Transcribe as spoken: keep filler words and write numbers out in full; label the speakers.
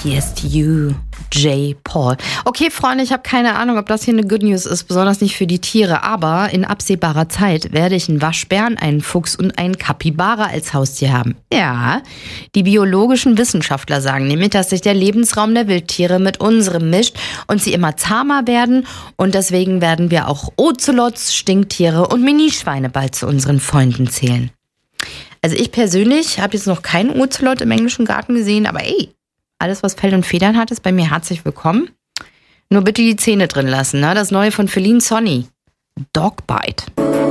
Speaker 1: Here's to you, J. Paul. Okay, Freunde, ich habe keine Ahnung, ob das hier eine Good News ist, besonders nicht für die Tiere, aber in absehbarer Zeit werde ich einen Waschbären, einen Fuchs und einen Kapibara als Haustier haben. Ja, die biologischen Wissenschaftler sagen nämlich, dass sich der Lebensraum der Wildtiere mit unserem mischt und sie immer zahmer werden und deswegen werden wir auch Ozelots, Stinktiere und Minischweine bald zu unseren Freunden zählen. Also ich persönlich habe jetzt noch keinen Ozelot im englischen Garten gesehen, aber ey, alles, was Fell und Federn hat, ist bei mir herzlich willkommen. Nur bitte die Zähne drin lassen, ne? Das neue von Feline Sonny. Dogbite.